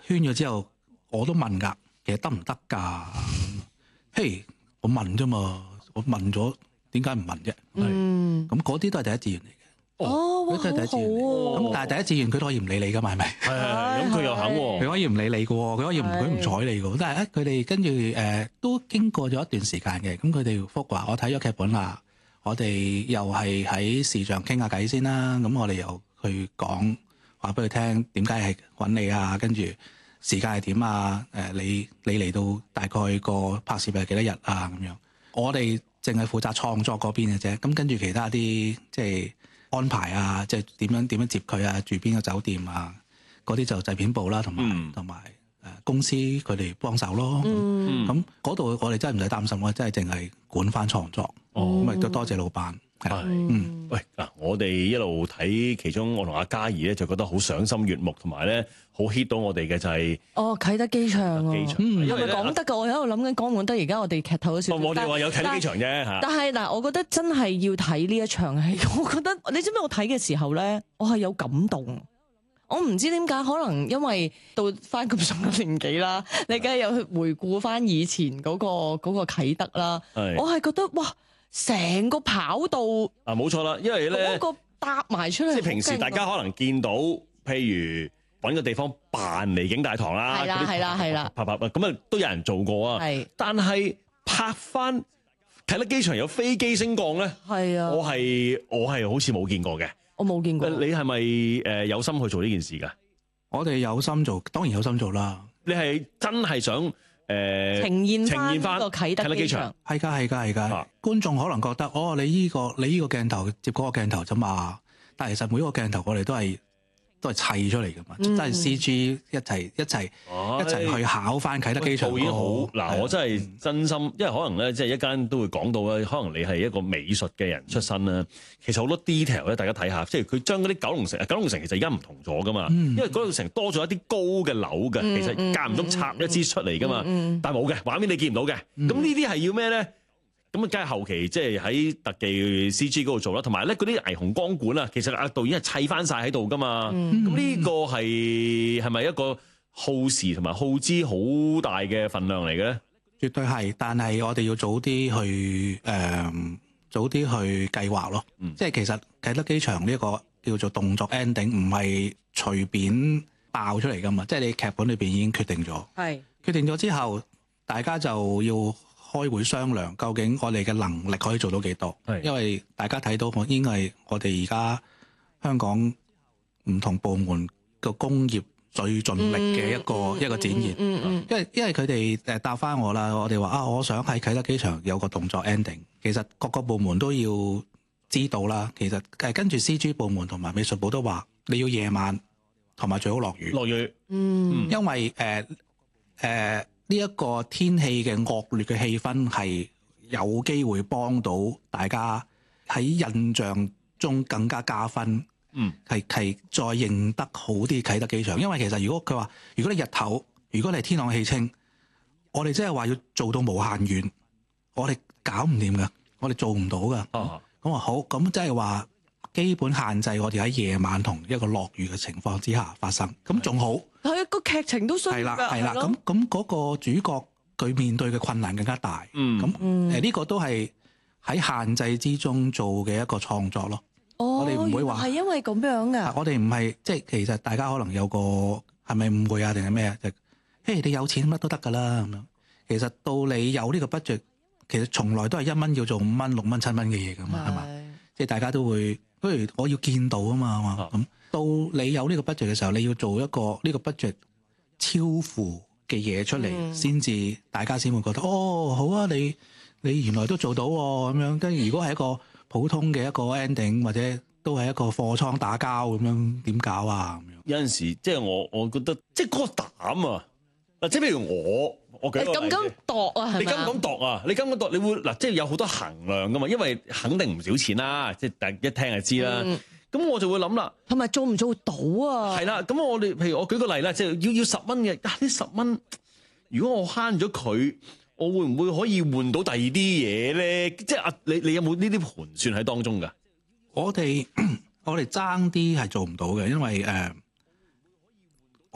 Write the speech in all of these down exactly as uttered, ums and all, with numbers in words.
圈咗之後，我都問㗎，其實得唔得㗎？嘿，我問啫嘛，我問咗點解唔問啫？ 嗯， 咁嗰啲都係第一志願嚟嘅。 哦，哇， 嗰啲都係第一志願嚟嘅。咁但係第一志願佢都可以唔理你㗎嘛，係咪？ 係係，咁佢又肯喎， 佢可以唔理你嘅喎，佢可以唔佢唔睬你嘅喎。但係咧，佢哋跟住誒都經過咗一段時間嘅，咁佢哋覆話我睇咗劇本啦，我哋又係喺視像傾下偈先啦。咁我哋又去講話俾佢聽點解係揾你啊，跟住時間係點啊？誒，你你嚟到大概個拍攝係幾多日啊？咁樣我哋淨係負責創作嗰邊嘅啫。咁跟住其他啲即係安排啊，即係點樣點樣接佢啊，住邊個酒店啊？嗰啲就製片部啦，同埋同埋誒公司佢哋幫手咯。咁嗰度我哋真係唔使擔心，我真係淨係管翻創作。咁咪都多謝老闆。係，嗯， 喂嗱，我哋一路睇其中，我同阿嘉怡咧就覺得好賞心悅目，同埋咧好 hit 到我哋嘅就係哦啟德機場喎， 機場， 係咪講得㗎？我喺度諗緊講唔講得？而家我哋劇透咗少少。 我哋話有啟德機場啫嚇。 但係嗱，我覺得真係要睇呢一場戲。我覺得你知唔知我睇嘅時候咧，我係有感動。我唔知點解，可能因為到翻咁上嘅年紀啦，你梗係有去回顧翻以前嗰個嗰個啟德啦。我係覺得哇！成個跑道啊，冇錯啦，因為咧嗰個搭埋出嚟， 即係平時大家可能見到，譬如揾個地方扮離境大堂啦， 係啦係啦係啦， 拍拍拍咁啊，都有人做過啊。係，但係拍翻啟德機場有飛機升降咧，係啊，我係我係好似冇見過嘅， 我冇見過。 你係咪誒有心去做呢件事㗎？ 我哋有心做，當然有心做啦。 你係真係想？誒、呃、 呈現呈現翻個啟德機場， 係㗎係㗎係㗎。啊、觀眾可能覺得哦，你依、呢個你依個鏡頭接嗰個鏡頭啫嘛，但係其實每一個鏡頭我哋都係都係砌出嚟㗎嘛，嗯、真係 C G 一齊一齊、哎、一齊去考翻啟德機場。導演好嗱，我真係真心，因為可能咧，即係一間都會講到咧，可能你係一個美術嘅人出身啦。嗯、其實好多 detail 咧，大家睇下，即係佢將嗰啲九龍城，九龍城其實而家唔同咗噶嘛，嗯、因為九龍城多咗一啲高嘅樓嘅，嗯、其實間唔中插一支出嚟噶嘛，嗯嗯、但係冇嘅畫面你見唔到嘅。咁、嗯、呢啲係要咩咧？咁啊，梗係後期即係喺特技 C G 嗰度做啦，同埋咧嗰啲霓虹光管啊，其實阿導演係砌翻晒喺度噶嘛。咁呢、嗯、個係係咪一個耗時同埋耗資好大嘅份量嚟嘅咧？ 絕對係，但係我哋要早啲去誒、呃，早啲去計劃咯。嗯、即係其實啟德機場呢一個叫做動作 ending，唔係隨便爆出嚟噶嘛。即係你劇本裏邊已經決定咗，係決定咗之後，大家就要開會商量，究竟我哋嘅能力可以做到幾多？係因為大家睇到我應該係我哋而家香港唔同部門個工業最盡力嘅一個、嗯、一個展現。嗯嗯、因為因為佢哋誒答翻我啦，我哋話啊，我想喺啟德機場有個動作 ending。其實各個部門都要知道啦。其實誒跟住 C G 部門同埋美術部都話，你要夜晚同埋最好落雨。 落雨， 嗯，因為誒誒。呃呃呢一個天氣嘅惡劣嘅氣氛係有機會幫到大家喺印象中更加加分，嗯，係係再認得好啲啟德機場。因為其實如果佢話，如果你日頭，如果你係天朗氣清，我哋真係話要做到無限遠，我哋搞唔掂噶，我哋做唔到噶。哦，咁話好，咁即係話基本限制我哋喺夜晚同一個落雨嘅情況之下發生，咁仲好。係啊，個劇情都需要㗎。係啦，係啦，咁咁嗰個主角佢面對嘅困難更加大。嗯，咁誒呢個都係喺限制之中做嘅一個創作咯。哦，我哋唔會話係因為咁樣㗎。 我哋唔係即係其實大家可能有個係咪誤會啊定係咩啊？就誒你有錢乜都得㗎啦咁樣。其實到你有呢個 budget，其實從來都係一蚊要做五蚊、六蚊、七蚊嘅嘢㗎嘛，係嘛？即係大家都會，不如我要見到啊嘛嘛咁。到你有呢個 budget 嘅時候，你要做一個呢個 budget 超乎嘅嘢出嚟，先至、嗯、大家先會覺得哦，好啊，你你原來都做到喎咁樣。跟住如果係一個普通嘅一個 ending，或者都係一個貨倉打交咁樣，點搞啊？咁樣有陣時即係我我覺得即係嗰個膽啊！嗱，即係譬如我我舉個例， 你敢敢度啊？係咪？ 你敢敢度啊？你敢敢度？你會嗱，即係有好多衡量噶嘛？因為肯定唔少錢啦，即係大家一聽就知啦。嗯咁我就會諗啦， 同埋做唔做到啊？ 係啦，咁我哋譬如我舉個例啦，即係要要十蚊嘅，啊呢十蚊，如果我慳咗佢，我會唔會可以換到第二啲嘢咧？即係啊，你你有冇呢啲盤算喺當中㗎？ 我哋我哋爭啲係做唔到嘅，因為誒、呃，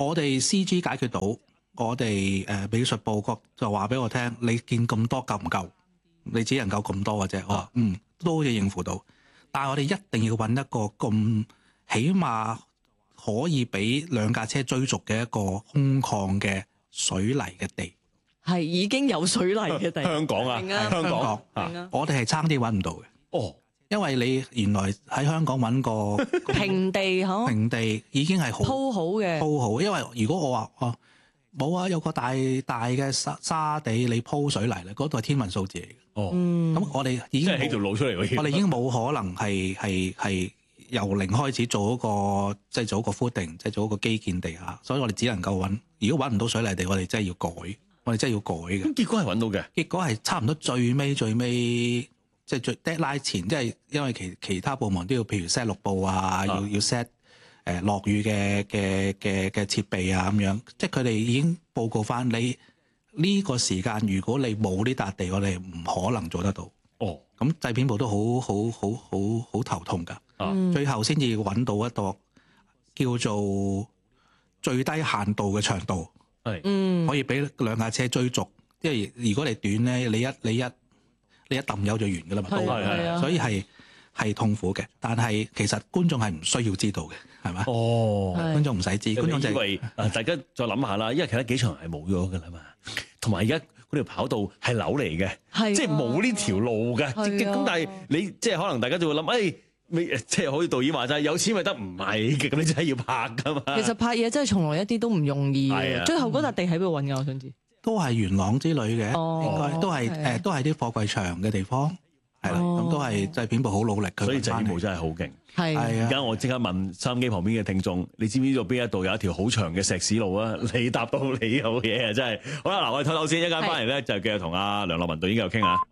我哋 C G 解決到，我哋誒美術部個就話俾我聽，你見咁多夠唔夠？你只能夠咁多嘅啫。我話嗯，都可以應付到，但係我哋一定要揾一個咁起碼可以俾兩架車追逐嘅一個空曠嘅水泥嘅地。 係已經有水泥嘅地。 香港啊， 啊香港啊我哋係差啲揾唔到嘅。 哦， 因為你原來喺香港揾個平地嗬， 平地已經係好鋪好嘅， 鋪好。因為如果我話哦冇啊，有個大大嘅沙沙地，你鋪水泥咧，嗰度係天文數字嚟嘅。 哦， 嗯， 咁我哋已經即係起條路出嚟喎。 我哋已經冇可能係係係由零開始做一個即係做一個 footing，即係做一個基建地下，所以我哋只能夠揾。如果揾唔到水泥地，我哋真係要改，我哋真係要改嘅。 咁結果係揾到嘅。 結果係差唔多最尾最尾，即係最 deadline 前，即係因為其其他部門都要，譬如 set 綠布啊，要要 set 誒落雨嘅嘅嘅嘅設備啊咁樣，即係佢哋已經報告翻你呢個時間，如果你冇呢笪地，我哋唔可能做得到。 哦， 咁製片部都好好好好好頭痛㗎， 啊最後先至揾到一個叫做最低限度嘅長度， 係， 嗯， 可以俾兩架車追逐。因為如果你短咧，你一你一你一揼油就完㗎啦嘛，都係啊係啊所以係係痛苦嘅。但係其實觀眾係唔需要知道嘅，係咪？ 哦， 係觀眾唔使知，觀眾就係因為啊，大家再諗下啦，因為其他幾場係冇咗㗎啦嘛，同埋而家嗰條跑道係樓嚟嘅， 係啊即係冇呢條路嘅。 係啊咁但係你即係可能大家就會諗，誒，未即係好似導演話齋，有錢咪得，唔係嘅，咁你真係要拍㗎嘛。 其實拍嘢真係從來一啲都唔容易係啊嘅。最後嗰笪地喺邊度揾㗎？我想知。 都係元朗之類嘅， 哦應該都係係啊誒，都係啲貨櫃場嘅地方，係啦， 哦咁都係製片部好努力佢所以揾返嚟製片部真係好勁。 係係啊而家我即刻問收音機旁邊嘅聽眾，你知唔知道邊一度有一條好長嘅石屎路啊？你答到你有嘢啊！真係好啦，嗱，我哋唞唞先，一陣間翻嚟咧就繼續同阿梁樂文導演繼續傾下。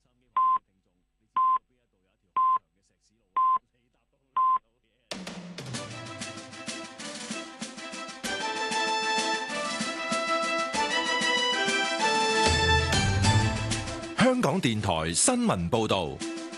香港電台新聞報導，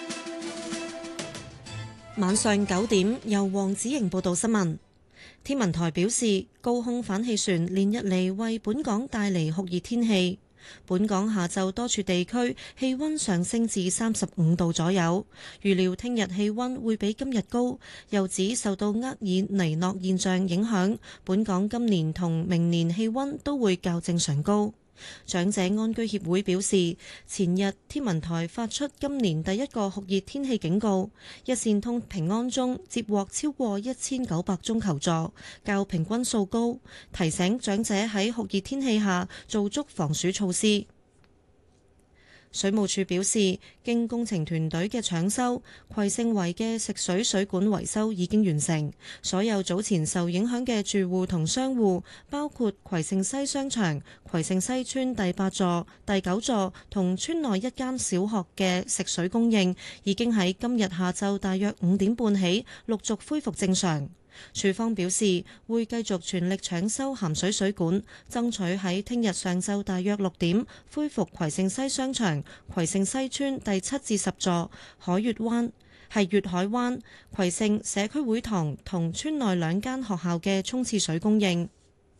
晚上九點由黃子瑩報道新聞。天文台表示，高空反氣旋連日嚟為本港帶嚟酷熱天氣。本港下晝多處地區氣溫上升至三十五度左右，預料聽日氣溫會比今日高。又指受到厄爾尼諾現象影響，本港今年同明年氣溫都會較正常高。長者安居協會表示，前日天文台發出今年第一個酷熱天氣警告，一線通平安鐘接獲超過一千九百宗求助，較平均數高，提醒長者喺酷熱天氣下做足防暑措施。水務署表示，經工程團隊嘅搶修，葵盛圍嘅食水水管維修已經完成。所有早前受影響嘅住戶同商戶，包括葵盛西商場、葵盛西邨第八座、第九座同村內一間小學嘅食水供應，已經喺今日下晝大約五點半起陸續恢復正常。署方表示會繼續全力搶修鹹水水管，爭取喺聽日上晝大約六點恢復葵盛西商場、葵盛西邨第七至十座、海悅灣係粵海灣、葵盛社區會堂同村內兩間學校嘅沖廁水供應。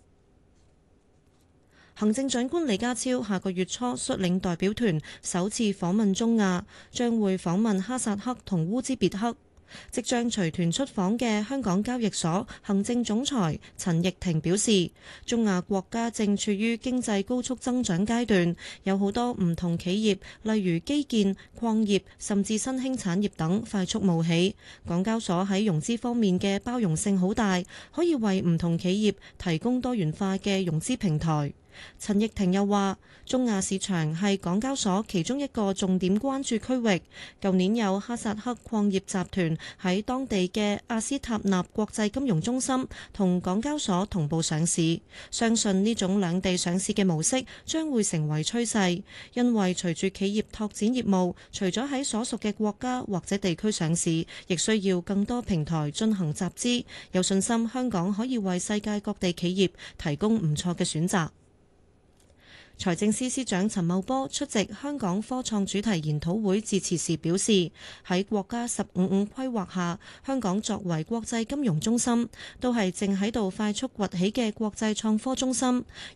行政長官李家超下個月初率領代表團首次訪問中亞，將會訪問哈薩克同烏茲別克。即將隨團出訪嘅香港交易所行政總裁陳奕婷表示，中亞國家正處於經濟高速增長階段，有好多唔同企業，例如基建、礦業甚至新興產業等快速冒起。港交所喺融資方面嘅包容性好大，可以為唔同企業提供多元化嘅融資平台。陳奕婷又話，中亞市場係港交所其中一個重點關注區域。舊年有哈薩克礦業集團喺當地嘅阿斯塔納國際金融中心同港交所同步上市，相信呢種兩地上市嘅模式將會成為趨勢，因為隨住企業拓展業務，除咗喺所屬嘅國家或者地區上市，亦需要更多平台進行集資。有信心香港可以為世界各地企業提供唔錯嘅選擇。 財政司司長陳茂波出席香港科創主題研討會致辭時表示，喺國家十五五規劃下，香港作為國際金融中心，都係正喺度快速崛起嘅國際創科中心。